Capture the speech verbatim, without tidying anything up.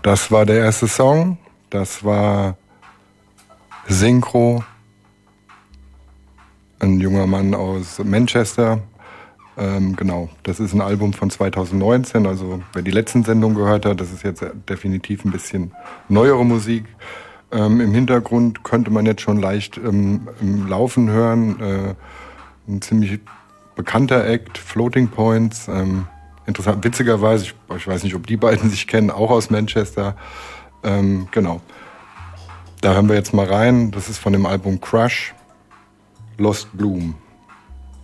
das war der erste Song. Das war Synchro. Ein junger Mann aus Manchester. Ähm, genau, das ist ein Album von zwanzig neunzehn. Also wer die letzten Sendungen gehört hat, das ist jetzt definitiv ein bisschen neuere Musik. Ähm, Im Hintergrund könnte man jetzt schon leicht ähm, im Laufen hören. Äh, ein ziemlich bekannter Act, Floating Points. Ähm, interessant, witzigerweise, ich, ich weiß nicht, ob die beiden sich kennen, auch aus Manchester. Ähm, genau. Da hören wir jetzt mal rein. Das ist von dem Album Crush, Lost Bloom.